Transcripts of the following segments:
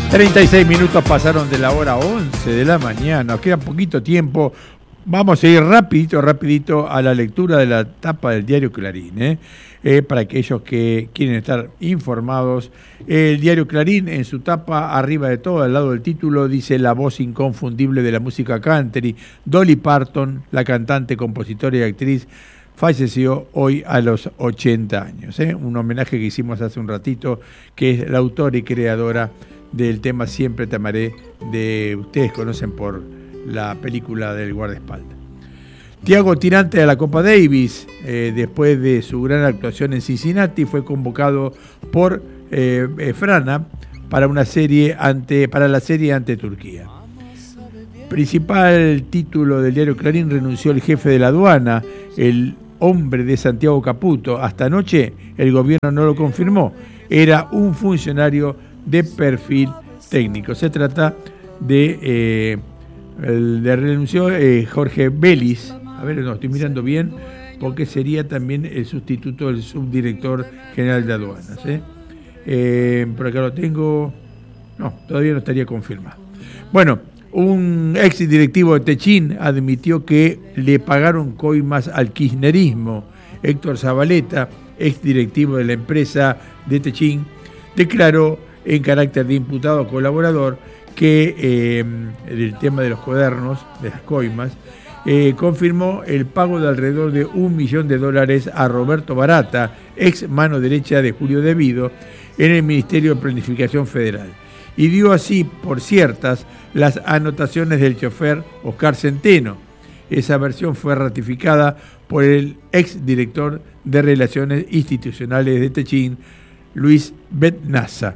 36 minutos pasaron de la hora 11 de la mañana, nos queda poquito tiempo. Vamos a ir rapidito a la lectura de la tapa del diario Clarín, para aquellos que quieren estar informados. El diario Clarín, en su tapa, arriba de todo, al lado del título, dice: la voz inconfundible de la música country, Dolly Parton, la cantante, compositora y actriz, falleció hoy a los 80 años. Un homenaje que hicimos hace un ratito, que es la autora y creadora del tema Siempre te amaré, ustedes conocen por la película del guardaespaldas. Thiago Tirante de la Copa Davis, después de su gran actuación en Cincinnati, fue convocado por Frana para la serie ante Turquía. Principal título del diario Clarín: renunció el jefe de la aduana, el hombre de Santiago Caputo. Hasta anoche el gobierno no lo confirmó, era un funcionario de perfil técnico. Se trata de renunció Jorge Vélez. A ver, no estoy mirando bien, porque sería también el sustituto del subdirector general de aduanas. Por acá lo tengo. No, todavía no estaría confirmado. Bueno, un ex directivo de Techín admitió que le pagaron coimas al kirchnerismo. Héctor Zabaleta, ex directivo de la empresa de Techín, declaró en carácter de imputado colaborador que el tema de los cuadernos, de las coimas, confirmó el pago de alrededor de $1 millón a Roberto Barata, ex mano derecha de Julio De Vido, en el Ministerio de Planificación Federal, y dio así por ciertas las anotaciones del chofer Oscar Centeno. Esa versión fue ratificada por el ex director de Relaciones Institucionales de Techín, Luis Betnaza.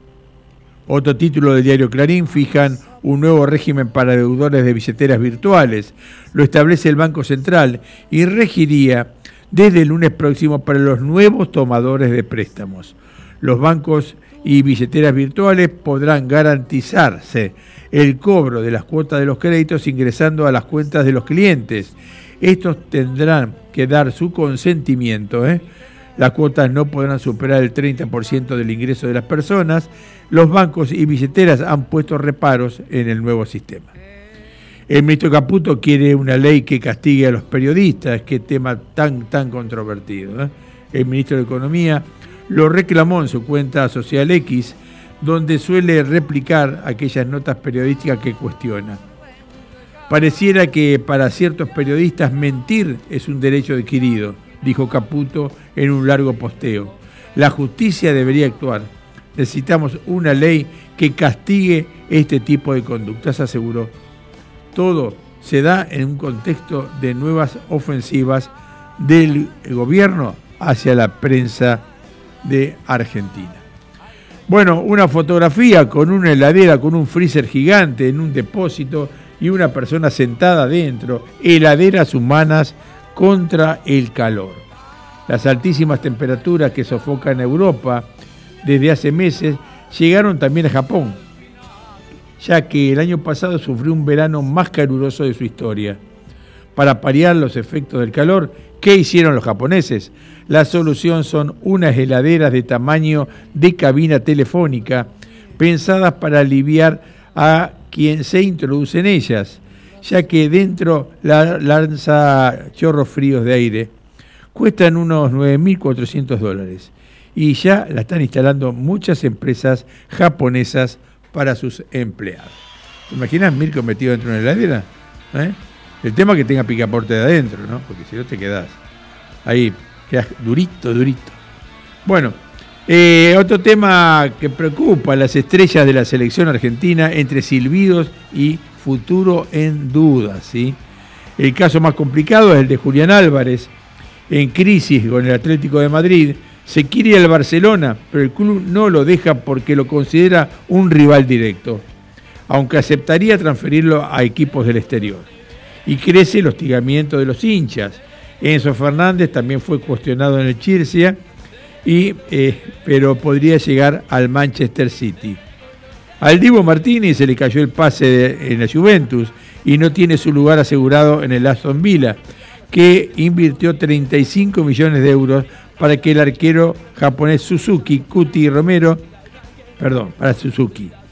Otro título del diario Clarín: fijan un nuevo régimen para deudores de billeteras virtuales. Lo establece el Banco Central y regiría desde el lunes próximo para los nuevos tomadores de préstamos. Los bancos y billeteras virtuales podrán garantizarse el cobro de las cuotas de los créditos ingresando a las cuentas de los clientes. Estos tendrán que dar su consentimiento. Las cuotas no podrán superar el 30% del ingreso de las personas. Los bancos y billeteras han puesto reparos en el nuevo sistema. El ministro Caputo quiere una ley que castigue a los periodistas. Qué tema tan controvertido. El ministro de Economía lo reclamó en su cuenta social X, donde suele replicar aquellas notas periodísticas que cuestiona. Pareciera que para ciertos periodistas mentir es un derecho adquirido, dijo Caputo en un largo posteo. La justicia debería actuar. Necesitamos una ley que castigue este tipo de conductas, aseguró. Todo se da en un contexto de nuevas ofensivas del gobierno hacia la prensa de Argentina. Bueno, una fotografía con una heladera, con un freezer gigante en un depósito y una persona sentada dentro. Heladeras humanas contra el calor. Las altísimas temperaturas que sofocan Europa desde hace meses llegaron también a Japón, ya que el año pasado sufrió un verano más caluroso de su historia. Para paliar los efectos del calor, ¿qué hicieron los japoneses? La solución son unas heladeras de tamaño de cabina telefónica, pensadas para aliviar a quien se introduce en ellas, ya que dentro lanza chorros fríos de aire. Cuestan unos $9.400 y ya la están instalando muchas empresas japonesas para sus empleados. ¿Te imaginas Mirko metido dentro de una heladera? El tema es que tenga picaporte de adentro, ¿no? Porque si no te quedás ahí, quedás durito. Bueno, otro tema que preocupa: las estrellas de la selección argentina entre silbidos y futuro en duda, ¿sí? El caso más complicado es el de Julián Álvarez, en crisis con el Atlético de Madrid. Se quiere ir al Barcelona, pero el club no lo deja porque lo considera un rival directo, aunque aceptaría transferirlo a equipos del exterior. Y crece el hostigamiento de los hinchas. Enzo Fernández también fue cuestionado en el Chelsea, pero podría llegar al Manchester City. Al Dibu Martínez se le cayó el pase en la Juventus y no tiene su lugar asegurado en el Aston Villa, que invirtió 35 millones de euros para que el arquero japonés Suzuki Romero, para Suzuki,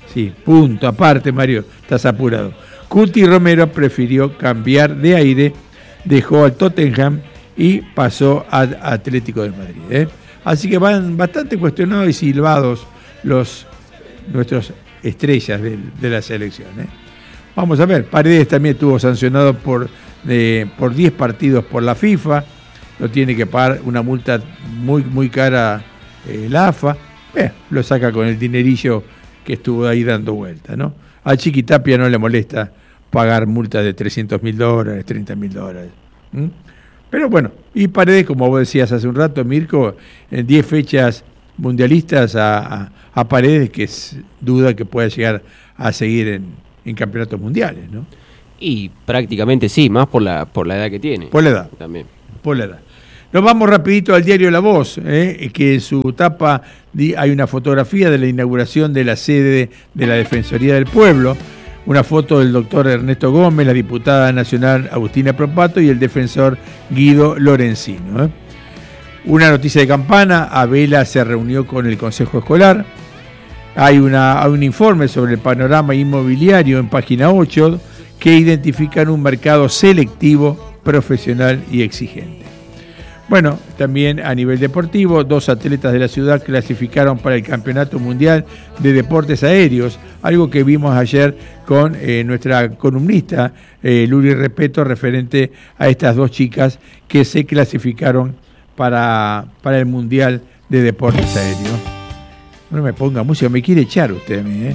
Sí, punto. Aparte, Mario, estás apurado. Cuti Romero prefirió cambiar de aire, dejó al Tottenham y pasó al Atlético de Madrid. Así que van bastante cuestionados y silbados nuestros estrellas de la selección. Vamos a ver, Paredes también estuvo sancionado por 10 partidos por la FIFA, lo tiene que pagar una multa muy, muy cara la AFA, lo saca con el dinerillo que estuvo ahí dando vuelta, ¿no? A Chiquitapia no le molesta pagar multas de $300.000, $30.000. Pero bueno, y Paredes, como vos decías hace un rato, Mirko, en 10 fechas mundialistas a Paredes, que es duda que pueda llegar a seguir en campeonatos mundiales, ¿no? Y prácticamente sí, más por la edad que tiene. Por la edad. También. Por la edad. Nos vamos rapidito al diario La Voz, que en su tapa hay una fotografía de la inauguración de la sede de la Defensoría del Pueblo, una foto del doctor Ernesto Gómez, la diputada nacional Agustina Propato y el defensor Guido Lorenzino. Una noticia de campana, Abela se reunió con el Consejo Escolar, hay un informe sobre el panorama inmobiliario en página 8 que identifican un mercado selectivo, profesional y exigente. Bueno, también a nivel deportivo, 2 atletas de la ciudad clasificaron para el Campeonato Mundial de Deportes Aéreos, algo que vimos ayer con nuestra columnista Luli Repeto, referente a estas 2 chicas que se clasificaron para el Mundial de Deportes Aéreos. No me ponga música, me quiere echar usted a mí,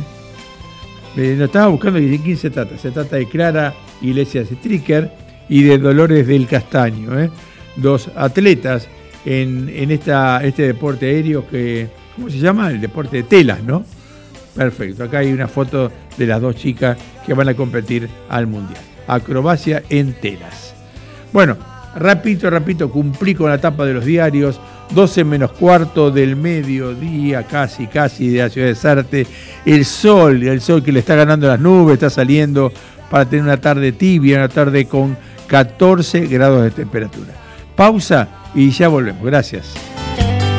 Lo estaba buscando y de quién se trata. Se trata de Clara Iglesias Stricker y de Dolores del Castaño, 2 atletas en este deporte aéreo que, ¿cómo se llama? El deporte de telas, ¿no? Perfecto, acá hay una foto de las 2 chicas que van a competir al Mundial. Acrobacia en telas. Bueno, rapidito, cumplí con la tapa de los diarios. 12 menos cuarto del mediodía, casi de la ciudad de Sarte. El sol que le está ganando las nubes, está saliendo para tener una tarde tibia, una tarde con 14 grados de temperatura. Pausa y ya volvemos. Gracias.